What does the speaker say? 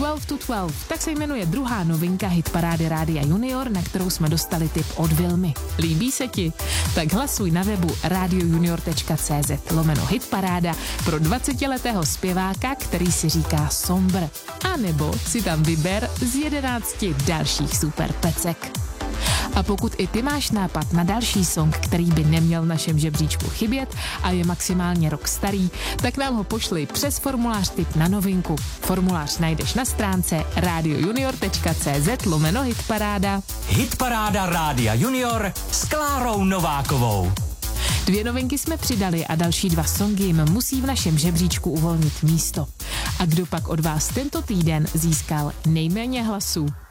12 to 12, tak se jmenuje druhá novinka hitparády Rádia Junior, na kterou jsme dostali tip od Vilmy. Líbí se ti? Tak hlasuj na webu radiojunior.cz/hitparáda pro 20letého zpěváka, který si říká Sombr. A nebo si tam vyber z 11 dalších super pecek. A pokud i ty máš nápad na další song, který by neměl v našem žebříčku chybět a je maximálně rok starý, tak nám ho pošli přes formulář tip na novinku. Formulář najdeš na stránce radiojunior.cz/hitparáda. Hitparáda Rádia Junior s Klárou Novákovou. 2 novinky jsme přidali a další 2 songy jim musí v našem žebříčku uvolnit místo. A kdo pak od vás tento týden získal nejméně hlasů?